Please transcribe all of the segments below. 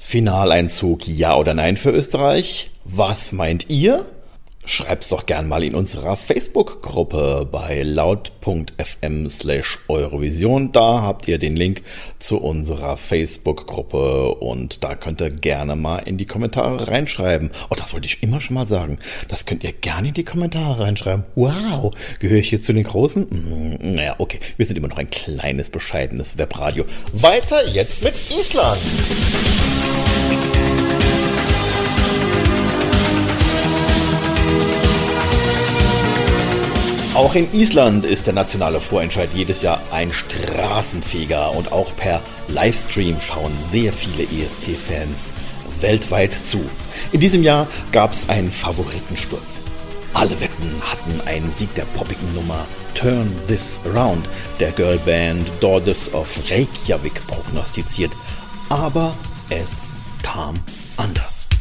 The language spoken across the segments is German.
Finaleinzug ja oder nein für Österreich? Was meint ihr? Schreibt's doch gern mal in unserer Facebook-Gruppe bei laut.fm/Eurovision. Da habt ihr den Link zu unserer Facebook-Gruppe und da könnt ihr gerne mal in die Kommentare reinschreiben. Oh, das wollte ich immer schon mal sagen. Das könnt ihr gerne in die Kommentare reinschreiben. Wow, gehöre ich hier zu den Großen? Naja, okay, wir sind immer noch ein kleines, bescheidenes Webradio. Weiter jetzt mit Island. Auch in Island ist der nationale Vorentscheid jedes Jahr ein Straßenfeger und auch per Livestream schauen sehr viele ESC-Fans weltweit zu. In diesem Jahr gab es einen Favoritensturz. Alle Wetten hatten einen Sieg der poppigen Nummer Turn This Around der Girlband Daughters of Reykjavik prognostiziert. Aber es kam anders.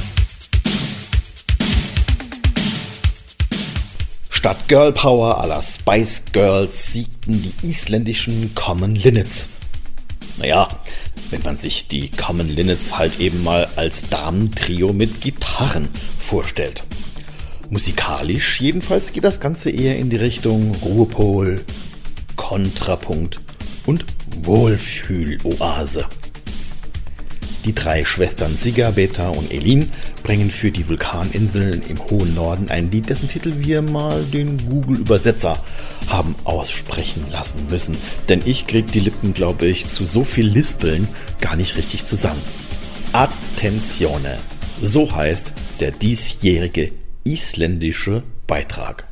Statt Girl Power à la Spice Girls siegten die isländischen Common Linnets. Naja, wenn man sich die Common Linnets halt eben mal als Damentrio mit Gitarren vorstellt. Musikalisch jedenfalls geht das Ganze eher in die Richtung Ruhepol, Kontrapunkt und Wohlfühloase. Die drei Schwestern Sigga, Beta und Elin bringen für die Vulkaninseln im hohen Norden ein Lied, dessen Titel wir mal den Google-Übersetzer haben aussprechen lassen müssen. Denn ich krieg die Lippen, glaube ich, zu so viel Lispeln gar nicht richtig zusammen. Attenzione, so heißt der diesjährige isländische Beitrag.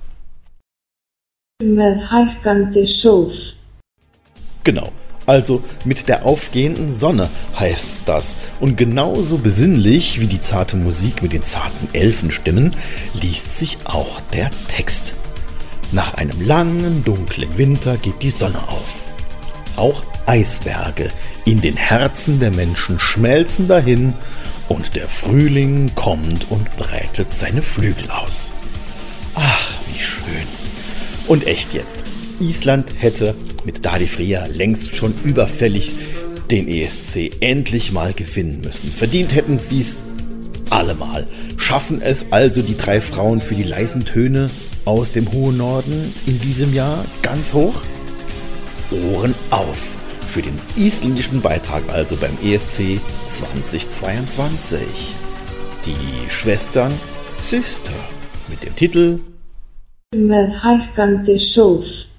Með hækkandi sól. Genau. Also mit der aufgehenden Sonne heißt das. Und genauso besinnlich wie die zarte Musik mit den zarten Elfenstimmen liest sich auch der Text. Nach einem langen, dunklen Winter geht die Sonne auf. Auch Eisberge in den Herzen der Menschen schmelzen dahin und der Frühling kommt und breitet seine Flügel aus. Ach, wie schön. Und echt jetzt. Island hätte mit Daði Freyr längst schon überfällig den ESC endlich mal gewinnen müssen. Verdient hätten sie es allemal. Schaffen es also die drei Frauen für die leisen Töne aus dem hohen Norden in diesem Jahr ganz hoch? Ohren auf für den isländischen Beitrag also beim ESC 2022. Die Schwestern Sister mit dem Titel Með hækkandi sól.